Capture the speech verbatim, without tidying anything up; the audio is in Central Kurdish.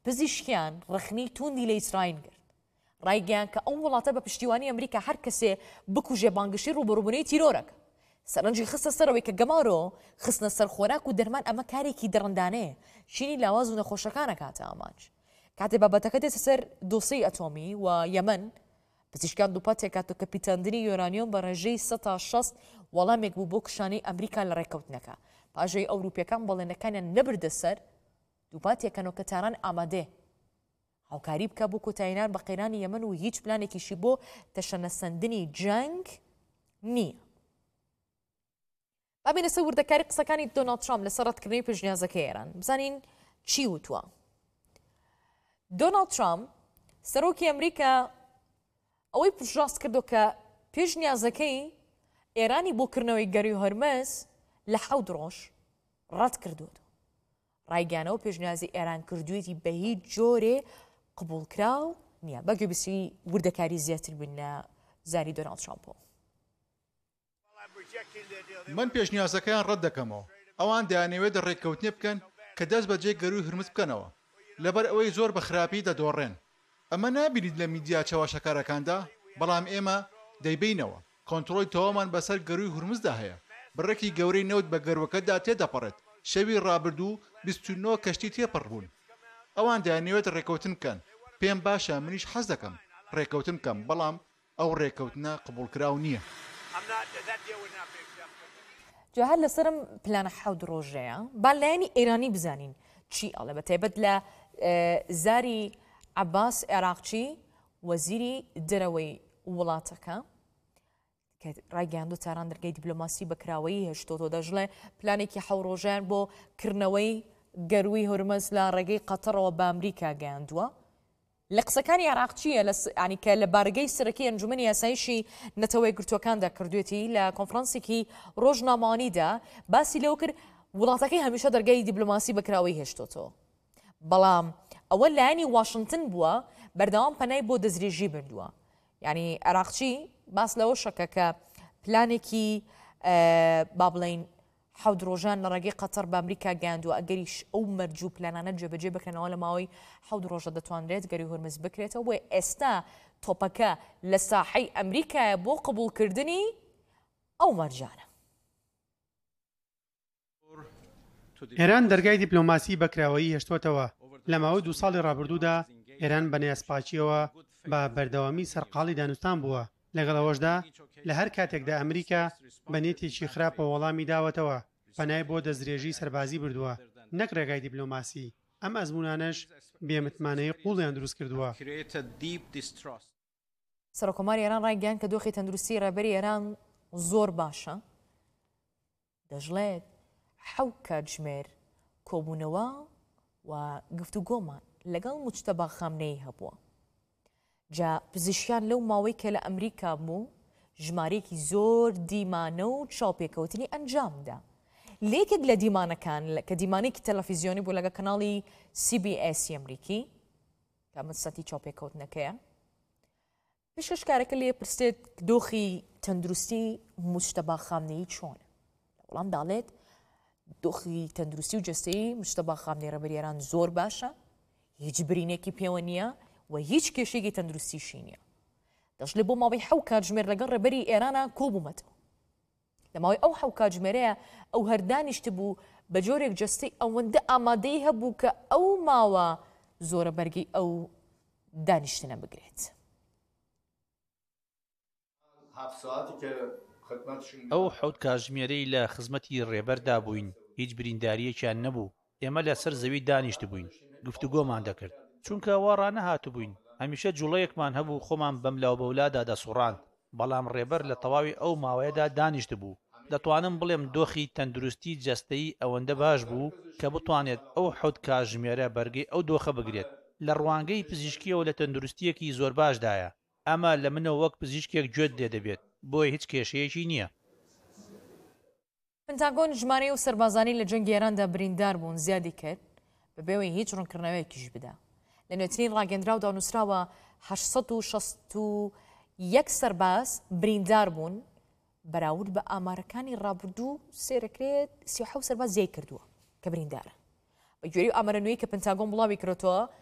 پزیشکیان ڕخنی توندی لە ئیسرائیل کرد ڕایگەیان کە ئەم وڵاتە بە پشتیوانی ئەمریکا هەر کەسێ بکوژێ بانگشتی ڕوبەڕووبوونەی تیرۆرەکە سەرنجی خستە سەرەوەی کە گەمارۆ خستنە سەر خۆراک و دەرمان ئەمە کارێکی دڕندانەیە شینی لاواز و نەخۆشەکانە کاتە ئامانج کاتێ بابەتەکە دێتە سەر دۆسەی ئەتۆمی و یەمەن پزیشکان دووپات تێکاتۆ کە پیتاندنی یۆرانیۆم بە ڕێژەی سە تا شەست وەڵامێک بوو بۆ کشانەی ئەمریکا لە ڕێکەوتنەکە پاژەی ئەوروپیەکان بەڵێنەکانیان نەبردە سەر دووپات تێکەنەوە تاران ئامادێ هاوکاری بکە بۆ کۆتاییان بە قەیرانی یەمەن و هیچ پلانێکیشی بۆ تەشەنەسەندنی جەنگ نییە. بابینە سەر وردەکاری قسەکانی دۆناڵد ترامپ لەسەر ڕەتکردنەوەی پێشنیازەکەی ئێران بزانین چی وتووە. دۆناڵد ترامپ سەرۆکی ئەمریکا ئەوەی پشتڕاست کردو کە پێشنیازەکەی ئێرانی بۆکردنەوەی گەری هەرمەز لە حەوت ڕۆژ ڕەت کردووە. ڕایگەیانەوە پێشنیازی ئێران کردوێتی بە هیچ جۆرێ قبولکراو نییە بەگوێبیستی وردەکاری زیاتر بن لە زاری دۆناڵد ترامپۆ. من پێشنیازەکەیان ڕەت دەکەمەوە ئەوان دەیانەوێت ڕێککەوتنێ بکەن کە دەست بەجێ گەروی هەرمز بکەنەوە لەبەر ئەوەی زۆر بە خراپی دەدۆڕێن ئەمە نابینیت لە میدیا چاوەشەکارەکاندا بەڵام ئێمە دەیبینەوە کۆنتڕۆی تەوامان بەسەر گەروی هەرمزدا هەیە بڕێکی گەورەی نەوت بە گەروەکەدا تێدەپەڕێت شەوی ڕابردوو بیست و نۆ کەشتی تێپەڕ بوون ئەوان دەیانەوێت ڕێککەوتن بکەن پێم باشە منیش حەز دەکەم ڕێککەوتن بکەم بەڵام ئەو ڕێککەوتنە قبولکراو نییە. جا هەر لەسرم پلانە حەوت ڕۆژەیە با لایەنی ئێرانی بزانین چی ئەڵێ بەتایبەت لە زاری عەباس عێراقچی وەزیری دەرەوەی وڵاتەکە کە ڕایگەیاندوو تاران دەرگای دیپلۆماسی بەکراوەیی هێشتۆتۆ دەژڵێ پلانێکی حەوت ڕۆژیان بۆ کردنەوەی گەروی هورمز لە ڕێگەی قەتەرەوە بە ئەمریکا گەیاندووە. لە قسەکانی عێراقچیە ینی کە لە بارگەی سەرەکی ئەنجومەنی یاساییشی نەتەوەی گرتوەکاندا کردوێتی لە کۆنفرانسێکی ڕۆژنامەوانیدا باسی لەو کرد وڵاتەکەی هەمیشە دەرگای دیپلۆماسی بەکراوەی هێشتۆتەوە بەڵام ئەوە لایەنی واشنگتن بووە بەردەوام پەنای بۆ دەستدرێژی بردووە. یعنی عێراقچی باس لەوە شەکە کە پلانێکی با بڵین حەوت ڕۆژان لە ڕێگەی قەتەر بە ئەمریکا گەیاندووە ئەگەریش ئەو مەرج و پلانانە جێبەجێ بکەنەوە لە ماوەی حەوت ڕۆژە دەتوانرێت گەری هورمز بکرێتەوە بۆ ئێستا تۆپەکە لە ساحەی ئەمریکایە بۆ قبولکردنی ئەو مەرجانە. ئێران دەرگای دیپلۆماسی بەکراوەیی هێشتوتەوە لە ماوەی دوو ساڵی ڕابردوودا ئێران بە نەیەسپاچیەوە بە بەردەوامی سەرقاڵی دانوستان بووە لەگەڵەوەشدا لە هەر کاتێکدا ئەمریکا بە نێتێکی خراپە وەڵامی داوەتەوە پەنای بۆ دەستدرێژی سەربازی بردووە نەک ڕێگای دیپلۆماسی ئەم ئەزمونانەش بێمتمانەی قوڵیان دروست کردووە. سەرۆکۆماری ئێران ڕایگەیاند کە دۆخی تەندروستی ڕێبەری ئێران زۆر باشە دەژڵێت حەوت کاتژمێر کۆبوونەوە و گفتوگۆمان لەگەڵ موجتەبا خامنەی هەبووە. جا پزیشکیان لەو ماوەی کە لە ئەمریکا بوو ژمارەیەکی زۆر دیمانە و چاوپێکەوتنی ئەنجامدا. لێکێک لە دیمانەکان کە دیمانێکی تەلەڤیزیۆنی بوو لەگە کەناڵی سی بی ئێسی ئەمریکی کە مەسەتی چاوپێکەوتنەکەیە پێشکەشکارەکە لێ پرسێت دۆخی تەندروستی موجتەبا خامنەیی چۆنە وەڵام داڵێت دۆخی تەندروستی و جەستەیی موجتەبا خامنەی ڕێبەری ئێران زۆر باشە هیچ برینێکی پێوە نییە و هیچ کێشێکی تەندروستیشی نییە. دەژڵێ بۆ ماوەی حەوت کاتژمێر لەگەڵ ڕێبەری ئێرانە کۆبوومەتەوە لە ماوەی ئەو حەوت کاتژمێرەیە ئەو هەردانیشت بوو بە جۆرێک جەستەی ئەوەندە ئامادەی هەبوو کە ئەو ماوە زۆرە بەرگی ئەو دانیشتنە بگرێت. ئەو حەوت کاتژمێرەی لە خزمەتی ڕێبەردا بووین هیچ برینداریەکیان نەبوو ئێمە لەسەر زەوی دانیشت بووین گفتوگۆمان دەکرد چونکە ئەوە ڕانەهاتو بووین هەمیشە جوڵەیەکمان هەبوو خۆمان بەم لاوبەولادا دەسوڕاند بەڵام ڕێبەر لە تەواوی ئەو ماوەیەدا دانیشت بوو. دەتوانم بڵێم دۆخی تەندروستی جەستەیی ئەوەندە باش بوو کە بتوانێت ئەو حەوت کاتژمێرە بەرگەی ئەو دۆخە بگرێت لە ڕوانگەی پزیشکیەوە لە تەندروستیەکی زۆر باشدایە ئەمە لە منەوە وەک پزیشکێک گوێت لێ دەبێت بۆی هیچ کێشەیەکی نییە. پنتاگۆن ژمارەی و سەربازانی لە جەنگی ئێراندا بریندار بوون زیادی کرد بەبێەوەی هیچ ڕوونکردنەوەیەکیش بدا. لە نوێترین ڕاگەندراودا نووسراوە هەشت سەد و شەست و یەک سەرباز بریندار بوون بەراورد بە ئامارەکانی ڕابردوو سێرەکرێت سی و حەوت سەرباز زیای کردووە کە بریندارە. بە گوێرەی ئامارە نوێی کە پنتاگۆن بڵاوی کردەوە